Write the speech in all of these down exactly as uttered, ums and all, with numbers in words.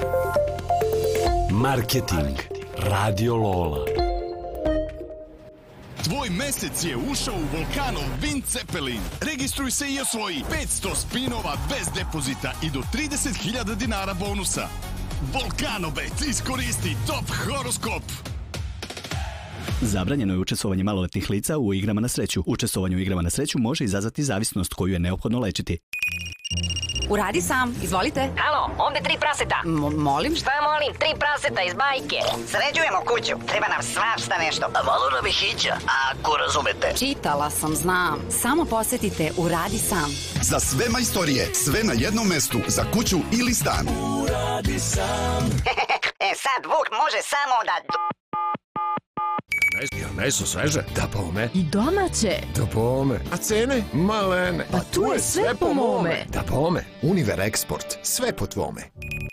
Marketing. Radio Lola. Tvoj mesec je ušao u Volkanov Wind Zeppelin. Registruj se i osvoji petsto spinova bez depozita i do trideset hiljada dinara bonusa. Volkanobet, iskoristi top horoskop. Zabranjeno je učestvovanje maloletnih lica u igrama na sreću. Učestvovanje u igrama na sreću može izazvati zavisnost koju je neophodno lečiti. Uradi sam, izvolite. Halo, ovde tri praseta. M- molim? Šta molim? Tri praseta iz bajke. Sređujemo kuću, treba nam svašta nešto. A malo nam je hića, ako razumete. Čitala sam, znam. Samo posetite Uradi sam. Za sve majstorije, sve na jednom mestu, za kuću ili stan. Uradi sam. E sad Vuk može samo da... Meso sveže? Da pome. I domaće. Da pome. A cene? Malene. Pa tu je sve po mome. Da pome. Univer Eksport. Sve po tvome.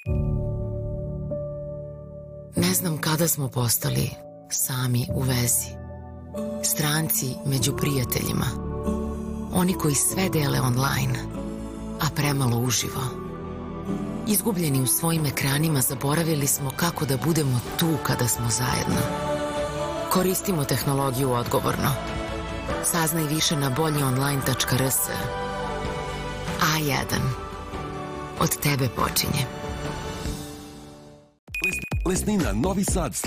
Ne znam kada smo postali sami u vezi. Stranci među prijateljima. Oni koji sve dele online, a premalo uživo. Izgubljeni u svojim ekranima, zaboravili smo kako da budemo tu kada smo zajedno. Koristimo tehnologiju odgovorno. Saznaj više na bolje online tačka r s. A jedan. Od tebe počinje. Lesnina Novi Sad